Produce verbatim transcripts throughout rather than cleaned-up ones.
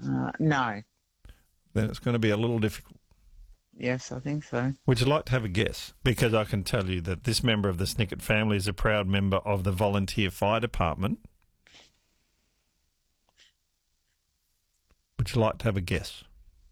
Uh, no. Then it's going to be a little difficult. Yes, I think so. Would you like to have a guess? Because I can tell you that this member of the Snicket family is a proud member of the Volunteer Fire Department. Would you like to have a guess?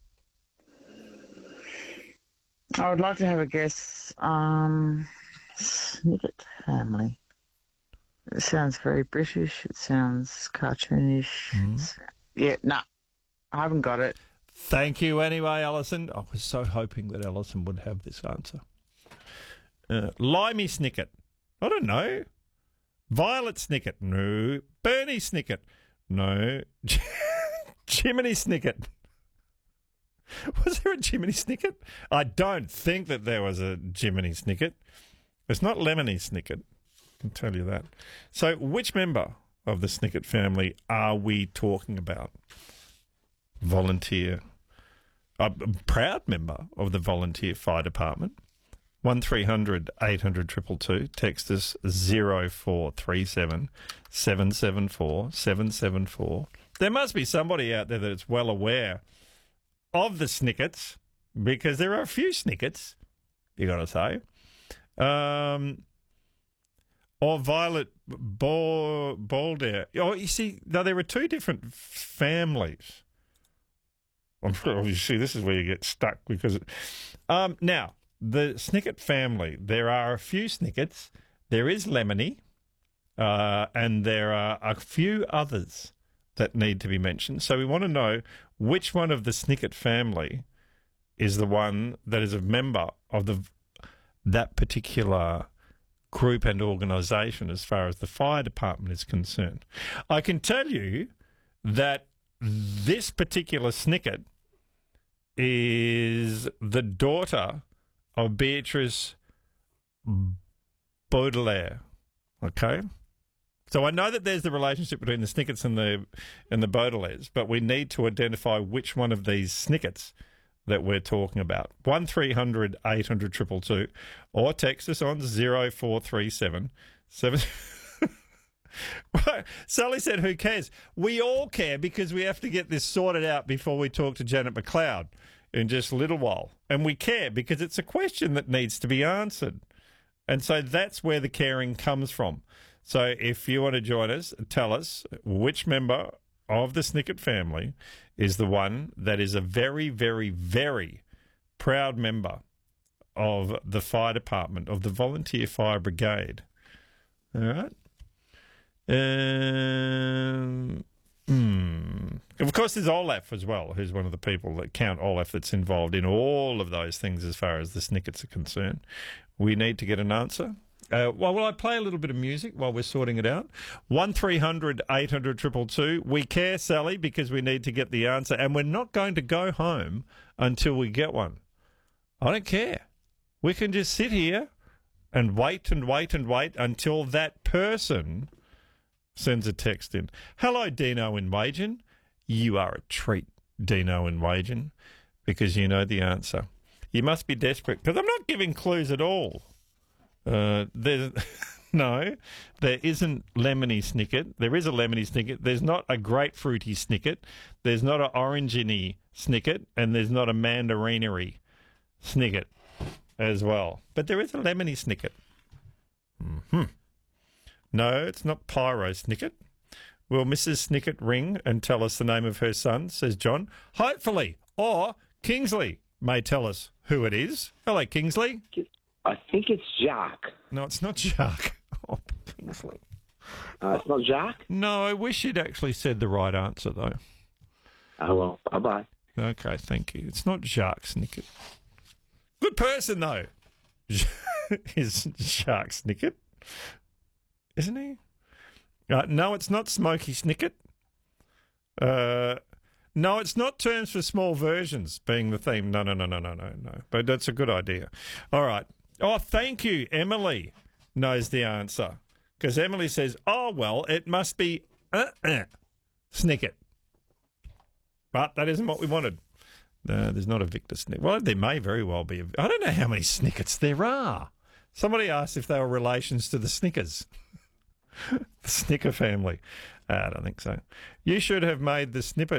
I would like to have a guess. Um, Snicket family. It sounds very British. It sounds cartoonish. Mm. It's- Yeah, no, I haven't got it. Thank you anyway, Alison. I was so hoping that Alison would have this answer. Uh, Limey Snicket. I don't know. Violet Snicket. No. Bernie Snicket. No. Jiminy Snicket. Was there a Jiminy Snicket? I don't think that there was a Jiminy Snicket. It's not Lemony Snicket. I can tell you that. So which member of the Snicket family are we talking about? Volunteer, a proud member of the Volunteer Fire Department. one three hundred eight hundred two two two. Text us zero four three seven seven seven four seven seven four. There must be somebody out there that is well aware of the Snickets, because there are a few Snickets, you got to say. Um, or Violet Balder. Oh, you see, no, there were two different families. I'm sure you see, this is where you get stuck because it, um, now the Snicket family, there are a few Snickets. There is Lemony, uh, and there are a few others that need to be mentioned. So we want to know which one of the Snicket family is the one that is a member of the that particular group and organisation as far as the fire department is concerned. I can tell you that this particular Snicket is the daughter of Beatrice Baudelaire. Okay? So I know that there's the relationship between the Snickets and the and the Baudelaires, but we need to identify which one of these Snickets that we're talking about. one three hundred eight hundred two two two or text us on zero four three seven seven. Sally said, who cares? We all care because we have to get this sorted out before we talk to Janet McLeod in just a little while. And we care because it's a question that needs to be answered. And so that's where the caring comes from. So if you want to join us, tell us which member of the Snicket family is the one that is a very, very, very proud member of the fire department, of the Volunteer Fire Brigade. All right? Um, hmm. Of course, there's Olaf as well, who's one of the people that Count Olaf that's involved in all of those things as far as the Snickets are concerned. We need to get an answer. Uh, well, will I play a little bit of music while we're sorting it out? one three hundred eight hundred two two two. We care, Sally, because we need to get the answer, and we're not going to go home until we get one. I don't care. We can just sit here and wait and wait and wait until that person sends a text in. Hello, Dino in Wagen. You are a treat, Dino in Wagen, because you know the answer. You must be desperate, because I'm not giving clues at all. Uh, there's no, there isn't Lemony Snicket. There is a Lemony Snicket. There's not a grapefruity Snicket. There's not an orangey Snicket, and there's not a mandarinery Snicket as well. But there is a Lemony Snicket. Hmm. No, it's not Pyro Snicket. Will Missus Snicket ring and tell us the name of her son, says John? Hopefully. Or Kingsley may tell us who it is. Hello, Kingsley. I think it's Jacques. No, it's not Jacques. Oh, Kingsley. Uh, it's not Jacques? No, I wish you'd actually said the right answer, though. Oh, well, bye-bye. Okay, thank you. It's not Jacques Snicket. Good person, though. Is Jacques Snicket. Isn't he? Uh, no, it's not Smokey Snicket. Uh, no, it's not Terms for Small Versions being the theme. No, no, no, no, no, no, no. But that's a good idea. All right. Oh, thank you. Emily knows the answer. Because Emily says, oh, well, it must be uh-uh, Snicket. But that isn't what we wanted. No, there's not a Victor Snicket. Well, there may very well be. A, I don't know how many Snickets there are. Somebody asked if they were relations to the Snickers. The Snicker family. Uh, I don't think so. You should have made the snippet